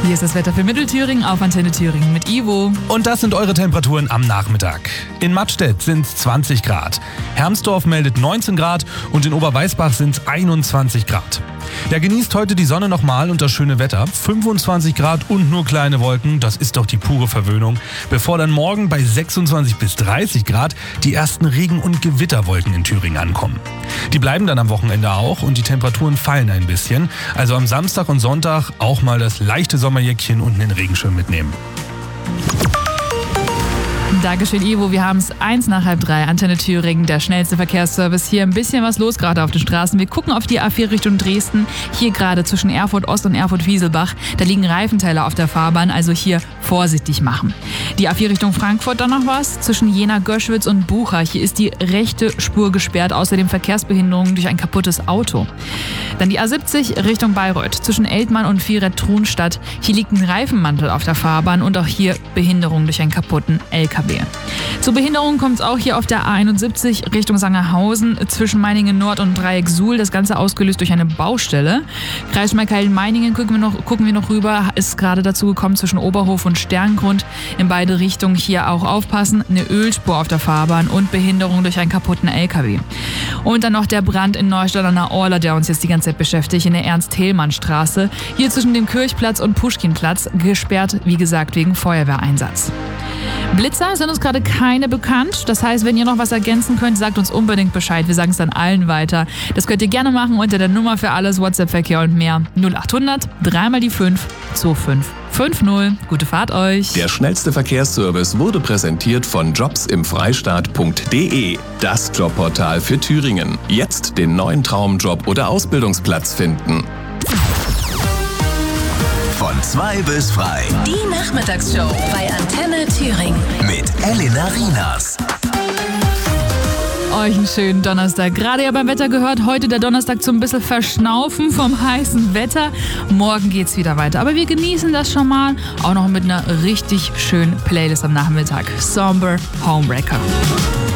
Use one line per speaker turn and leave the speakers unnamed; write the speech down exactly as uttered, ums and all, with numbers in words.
Hier ist das Wetter für Mittelthüringen auf Antenne Thüringen mit Ivo.
Und das sind eure Temperaturen am Nachmittag. In Mattstedt sind es zwanzig Grad. Hermsdorf meldet neunzehn Grad und in Oberweißbach sind es einundzwanzig Grad. Ja, genießt heute die Sonne nochmal und das schöne Wetter. fünfundzwanzig Grad und nur kleine Wolken, das ist doch die pure Verwöhnung. Bevor dann morgen bei sechsundzwanzig bis dreißig Grad die ersten Regen- und Gewitterwolken in Thüringen ankommen. Die bleiben dann am Wochenende auch und die Temperaturen fallen ein bisschen. Also am Samstag und Sonntag auch mal das leichte Sommerjäckchen und den Regenschirm mitnehmen.
Dankeschön, Ivo. Wir haben es eins nach halb drei. Antenne Thüringen, der schnellste Verkehrsservice. Hier ein bisschen was los gerade auf den Straßen. Wir gucken auf die A vier Richtung Dresden. Hier gerade zwischen Erfurt Ost und Erfurt Wieselbach. Da liegen Reifenteile auf der Fahrbahn, also hier vorsichtig machen. Die A vier Richtung Frankfurt, dann noch was. Zwischen Jena, Göschwitz und Bucha. Hier ist die rechte Spur gesperrt. Außerdem Verkehrsbehinderungen durch ein kaputtes Auto. Dann die A siebzig Richtung Bayreuth. Zwischen Eltmann und Vieret-Trunstadt. Hier liegt ein Reifenmantel auf der Fahrbahn und auch hier Behinderung durch einen kaputten L K W. Zur Behinderung kommt es auch hier auf der A einundsiebzig Richtung Sangerhausen zwischen Meiningen Nord und Dreieck Suhl. Das Ganze ausgelöst durch eine Baustelle. Kreis Schmalkalden-Meiningen gucken wir noch, gucken wir noch rüber. Ist gerade dazu gekommen zwischen Oberhof und Sterngrund. In beide Richtungen hier auch aufpassen. Eine Ölspur auf der Fahrbahn und Behinderung durch einen kaputten L K W. Und dann noch der Brand in Neustadt an der Orla, der uns jetzt die ganze Zeit beschäftigt, in der Ernst-Thälmann-Straße. Hier zwischen dem Kirchplatz und Puschkinplatz. Gesperrt, wie gesagt, wegen Feuerwehreinsatz. Blitzer sind uns gerade keine bekannt. Das heißt, wenn ihr noch was ergänzen könnt, sagt uns unbedingt Bescheid. Wir sagen es dann allen weiter. Das könnt ihr gerne machen unter der Nummer für alles, WhatsApp-Verkehr und mehr. null achthundert, dreimal die fünf, zwei fünf fünf null. Gute Fahrt euch.
Der schnellste Verkehrsservice wurde präsentiert von jobs im freistaat punkt de. Das Jobportal für Thüringen. Jetzt den neuen Traumjob oder Ausbildungsplatz finden.
Von zwei bis frei.
Die Nachmittagsshow bei Antenne Thüringen.
Mit Elena Rienas.
Euch einen schönen Donnerstag. Gerade ja beim Wetter gehört, heute der Donnerstag zum bisschen Verschnaufen vom heißen Wetter. Morgen geht's wieder weiter. Aber wir genießen das schon mal. Auch noch mit einer richtig schönen Playlist am Nachmittag. Somber Homewrecker.